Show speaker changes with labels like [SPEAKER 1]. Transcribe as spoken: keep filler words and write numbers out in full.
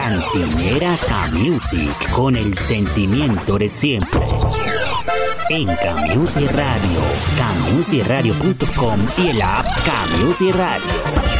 [SPEAKER 1] Cantinera K-Music, con el sentimiento de siempre. En K-Music Radio, K music radio punto com y el app K-Music Radio.